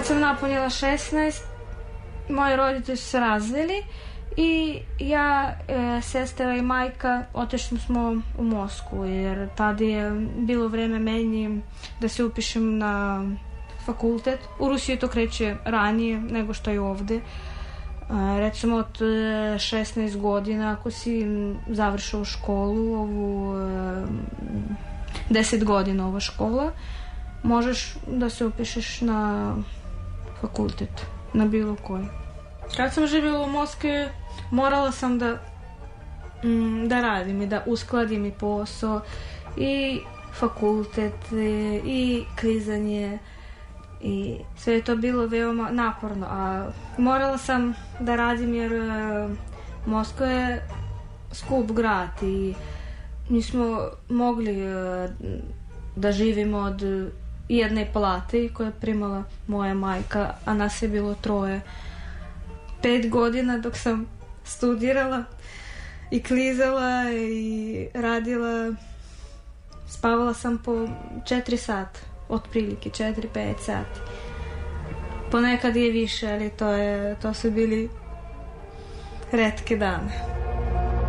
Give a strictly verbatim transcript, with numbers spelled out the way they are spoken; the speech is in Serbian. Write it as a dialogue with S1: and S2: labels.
S1: Kad sam napunila šesnaest, moji roditelji su se razveli i ja, e, sestra i majka otišli smo u Moskvu, jer tada je bilo vreme meni da se upišem na fakultet. U Rusiji to kreće ranije nego što je ovde. E, recimo od šesnaest godina, ako si završao školu, ovu e, deset godina ova škola, možeš da se upišeš na fakultet, na bilo koji. Kad sam živjela u Moskvi, morala sam da, mm, da radim i da uskladim i posao, i fakultet, i, i klizanje, i sve je to bilo veoma naporno, a morala sam da radim jer uh, Moskva je skup grad i nismo mogli uh, da živimo od jedne plate koje je primala moja majka, a nas je bilo troje. Pet godina dok sam studirala i klizala i radila, spavala sam po četiri sata, otprilike četiri pet sati. Ponekad je više, ali to, je, to su bili retke dane.